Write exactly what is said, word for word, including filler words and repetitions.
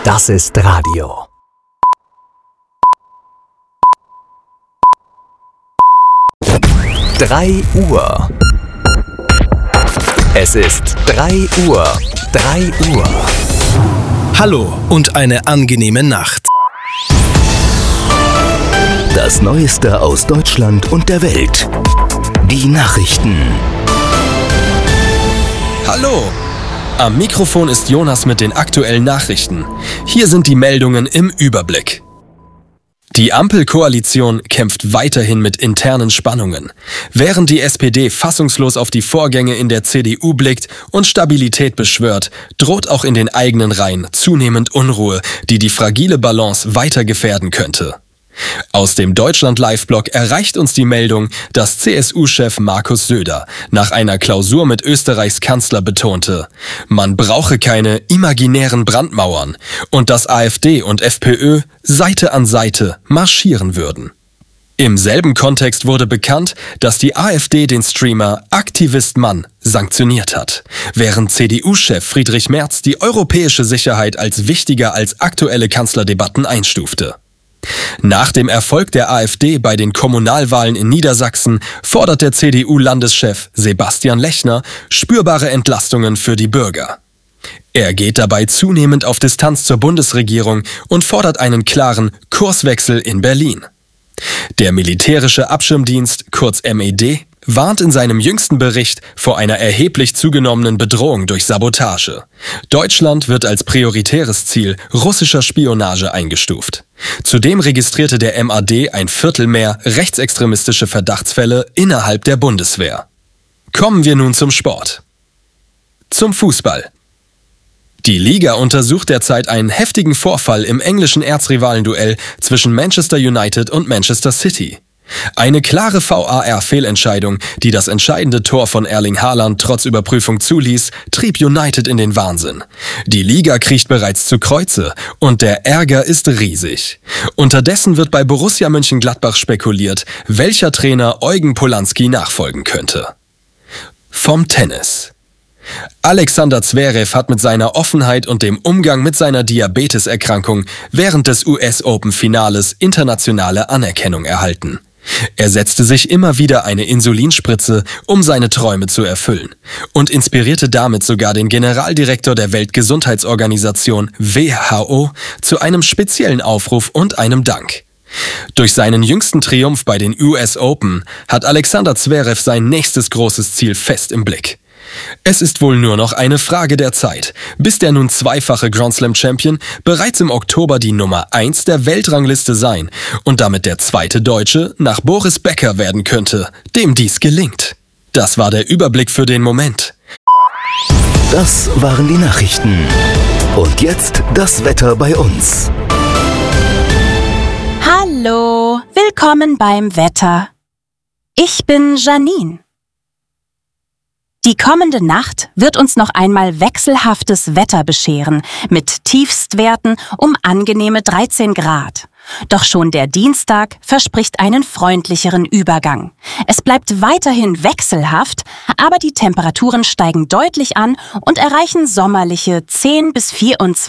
Das ist Radio. Drei Uhr. Es ist drei Uhr. Drei Uhr. Hallo und eine angenehme Nacht. Das Neueste aus Deutschland und der Welt. Die Nachrichten. Hallo! Am Mikrofon ist Jonas mit den aktuellen Nachrichten. Hier sind die Meldungen im Überblick. Die Ampelkoalition kämpft weiterhin mit internen Spannungen. Während die S P D fassungslos auf die Vorgänge in der C D U blickt und Stabilität beschwört, droht auch in den eigenen Reihen zunehmend Unruhe, die die fragile Balance weiter gefährden könnte. Aus dem Deutschland-Live-Blog erreicht uns die Meldung, dass C S U-Chef Markus Söder nach einer Klausur mit Österreichs Kanzler betonte, man brauche keine imaginären Brandmauern und dass AfD und FPÖ Seite an Seite marschieren würden. Im selben Kontext wurde bekannt, dass die AfD den Streamer Aktivist Mann sanktioniert hat, während C D U-Chef Friedrich Merz die europäische Sicherheit als wichtiger als aktuelle Kanzlerdebatten einstufte. Nach dem Erfolg der AfD bei den Kommunalwahlen in Niedersachsen fordert der C D U-Landeschef Sebastian Lechner spürbare Entlastungen für die Bürger. Er geht dabei zunehmend auf Distanz zur Bundesregierung und fordert einen klaren Kurswechsel in Berlin. Der militärische Abschirmdienst, kurz M E D, warnt in seinem jüngsten Bericht vor einer erheblich zugenommenen Bedrohung durch Sabotage. Deutschland wird als prioritäres Ziel russischer Spionage eingestuft. Zudem registrierte der M A D ein Viertel mehr rechtsextremistische Verdachtsfälle innerhalb der Bundeswehr. Kommen wir nun zum Sport. Zum Fußball. Die Liga untersucht derzeit einen heftigen Vorfall im englischen Erzrivalenduell zwischen Manchester United und Manchester City. Eine klare V A R-Fehlentscheidung, die das entscheidende Tor von Erling Haaland trotz Überprüfung zuließ, trieb United in den Wahnsinn. Die Liga kriecht bereits zu Kreuze und der Ärger ist riesig. Unterdessen wird bei Borussia Mönchengladbach spekuliert, welcher Trainer Eugen Polanski nachfolgen könnte. Vom Tennis. Alexander Zverev hat mit seiner Offenheit und dem Umgang mit seiner Diabeteserkrankung während des U S-Open-Finales internationale Anerkennung erhalten. Er setzte sich immer wieder eine Insulinspritze, um seine Träume zu erfüllen und inspirierte damit sogar den Generaldirektor der Weltgesundheitsorganisation W H O zu einem speziellen Aufruf und einem Dank. Durch seinen jüngsten Triumph bei den U S Open hat Alexander Zverev sein nächstes großes Ziel fest im Blick. Es ist wohl nur noch eine Frage der Zeit, bis der nun zweifache Grand Slam Champion bereits im Oktober die Nummer eins der Weltrangliste sein und damit der zweite Deutsche nach Boris Becker werden könnte, dem dies gelingt. Das war der Überblick für den Moment. Das waren die Nachrichten. Und jetzt das Wetter bei uns. Hallo, willkommen beim Wetter. Ich bin Janine. Die kommende Nacht wird uns noch einmal wechselhaftes Wetter bescheren, mit Tiefstwerten um angenehme dreizehn Grad. Doch schon der Dienstag verspricht einen freundlicheren Übergang. Es bleibt weiterhin wechselhaft, aber die Temperaturen steigen deutlich an und erreichen sommerliche zehn bis vierundzwanzig